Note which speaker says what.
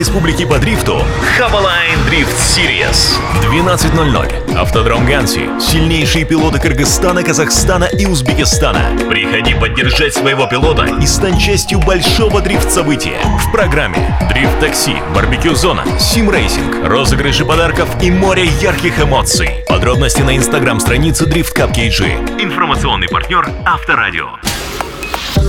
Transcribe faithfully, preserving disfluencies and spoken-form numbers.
Speaker 1: Республики по дрифту Хавалайн Дрифт Series. двенадцать ноль ноль. Автодром Ганси. Сильнейшие пилоты Кыргызстана, Казахстана и Узбекистана. Приходи поддержать своего пилота и стань частью большого дрифт-события. В программе дрифт-такси, барбекю-зона, сим-рейсинг, розыгрыши подарков и море ярких эмоций. Подробности на инстаграм-странице Drift Cup кей джи. Информационный партнер Авторадио.